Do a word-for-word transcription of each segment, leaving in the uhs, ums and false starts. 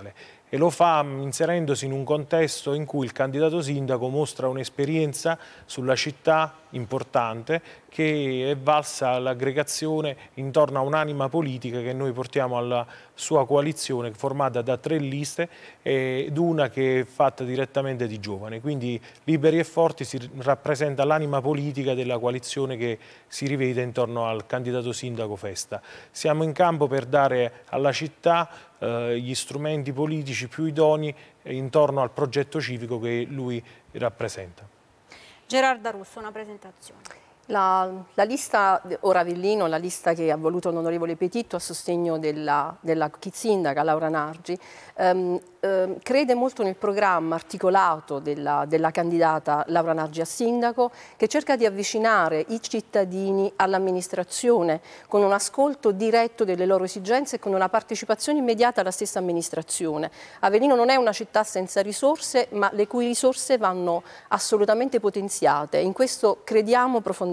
nazionale e lo fa inserendosi in un contesto in cui il candidato sindaco mostra un'esperienza sulla città importante che è valsa all'aggregazione intorno a un'anima politica che noi portiamo alla sua coalizione formata da tre liste ed una che è fatta direttamente di giovani. Quindi Liberi e Forti si rappresenta l'anima politica della coalizione che si rivede intorno al candidato sindaco Festa. Siamo in campo per dare alla città eh, gli strumenti politici più idonei intorno al progetto civico che lui rappresenta. Gerarda Russo, una presentazione. La, la lista Ora Avellino, la lista che ha voluto l'onorevole Petitto a sostegno della, della sindaca Laura Nargi, ehm, ehm, crede molto nel programma articolato della, della candidata Laura Nargi a sindaco, che cerca di avvicinare i cittadini all'amministrazione con un ascolto diretto delle loro esigenze e con una partecipazione immediata alla stessa amministrazione. Avellino non è una città senza risorse, ma le cui risorse vanno assolutamente potenziate. In questo crediamo profondamente.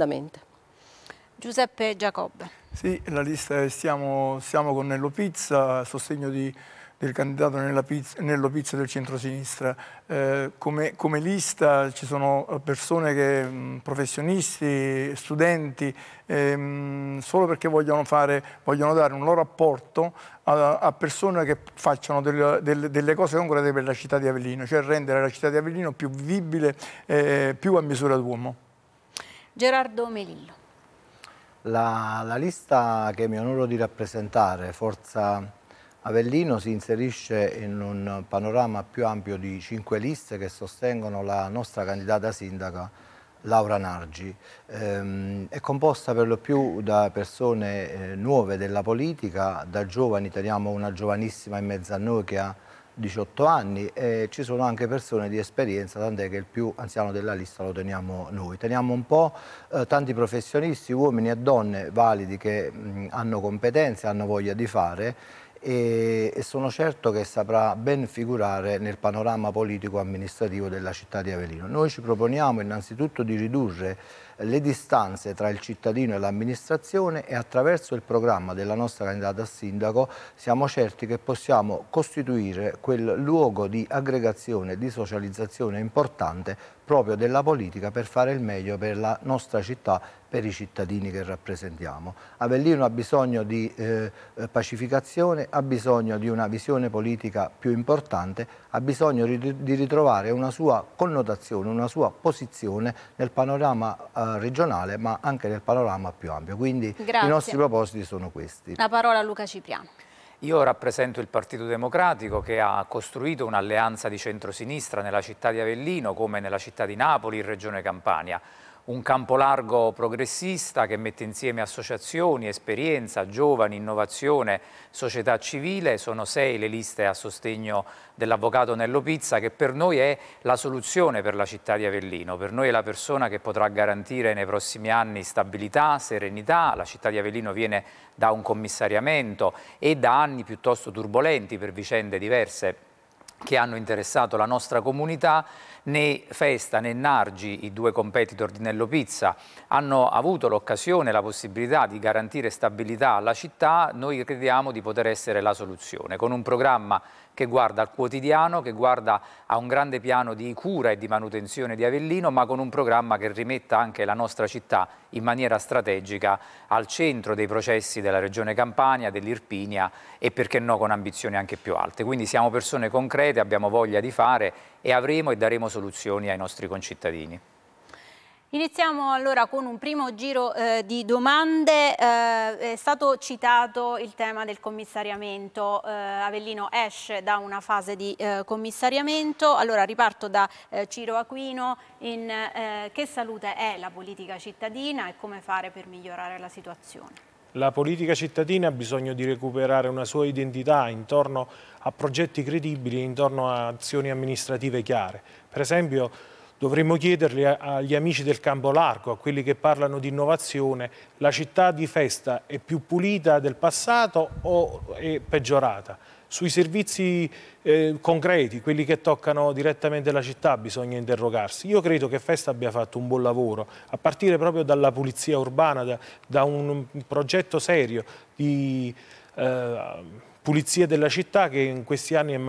Giuseppe Giacobbe. Sì, la lista stiamo, stiamo con Nello Pizza a sostegno di, del candidato Nello Pizza, Nello Pizza del centrosinistra. Eh, come, come lista ci sono persone che, mh, professionisti, studenti, ehm, solo perché vogliono, fare, vogliono dare un loro apporto a, a persone che facciano delle, delle, delle cose concrete per la città di Avellino, cioè rendere la città di Avellino più vivibile, eh, più a misura d'uomo. Gerardo Melillo. La, la lista che mi onoro di rappresentare, Forza Avellino, si inserisce in un panorama più ampio di cinque liste che sostengono la nostra candidata sindaca Laura Nargi. Ehm, è composta per lo più da persone eh, nuove della politica, da giovani, teniamo una giovanissima in mezzo a noi che ha diciotto anni, e ci sono anche persone di esperienza, tant'è che il più anziano della lista lo teniamo noi. Teniamo un po' eh, tanti professionisti, uomini e donne validi che mh, hanno competenze, hanno voglia di fare e, e sono certo che saprà ben figurare nel panorama politico-amministrativo della città di Avellino. Noi ci proponiamo innanzitutto di ridurre le distanze tra il cittadino e l'amministrazione e attraverso il programma della nostra candidata a sindaco siamo certi che possiamo costituire quel luogo di aggregazione e di socializzazione importante proprio della politica per fare il meglio per la nostra città, per i cittadini che rappresentiamo. Avellino ha bisogno di eh, pacificazione, ha bisogno di una visione politica più importante, ha bisogno di ritrovare una sua connotazione, una sua posizione nel panorama eh, regionale ma anche nel panorama più ampio. Quindi Grazie. I nostri propositi sono questi. La parola a Luca Cipriano. Io rappresento il Partito Democratico che ha costruito un'alleanza di centrosinistra nella città di Avellino come nella città di Napoli in Regione Campania. Un campo largo progressista che mette insieme associazioni, esperienza, giovani, innovazione, società civile. Sono sei le liste a sostegno dell'avvocato Nello Pizza, che per noi è la soluzione per la città di Avellino. Per noi è la persona che potrà garantire nei prossimi anni stabilità, serenità. La città di Avellino viene da un commissariamento e da anni piuttosto turbolenti per vicende diverse che hanno interessato la nostra comunità. Né Festa né Nargi, i due competitor di Nello Pizza, hanno avuto l'occasione, la possibilità di garantire stabilità alla città. Noi crediamo di poter essere la soluzione, con un programma che guarda al quotidiano, che guarda a un grande piano di cura e di manutenzione di Avellino, ma con un programma che rimetta anche la nostra città in maniera strategica al centro dei processi della Regione Campania, dell'Irpinia e perché no con ambizioni anche più alte. Quindi siamo persone concrete, abbiamo voglia di fare e avremo e daremo soluzioni ai nostri concittadini. Iniziamo allora con un primo giro eh, di domande. Eh, è stato citato il tema del commissariamento. Eh, Avellino esce da una fase di eh, commissariamento. Allora riparto da eh, Ciro Aquino. In eh, che salute è la politica cittadina e come fare per migliorare la situazione? La politica cittadina ha bisogno di recuperare una sua identità intorno a progetti credibili e intorno a azioni amministrative chiare. Per esempio, dovremmo chiedergli agli amici del campo largo, a quelli che parlano di innovazione, la città di Festa è più pulita del passato o è peggiorata? Sui servizi eh, concreti, quelli che toccano direttamente la città, bisogna interrogarsi. Io credo che Festa abbia fatto un buon lavoro, a partire proprio dalla pulizia urbana, da, da un progetto serio di eh, pulizia della città che in questi anni è